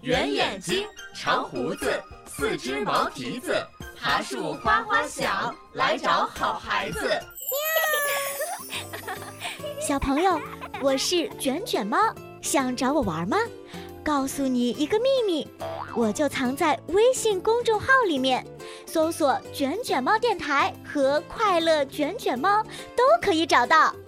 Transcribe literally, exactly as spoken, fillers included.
圆眼睛，长胡子，四只毛蹄子，爬树花花响，来找好孩子。 小朋友，我是卷卷猫，想找我玩吗？告诉你一个秘密，我就藏在微信公众号里面，搜索卷卷猫电台和快乐卷卷猫都可以找到。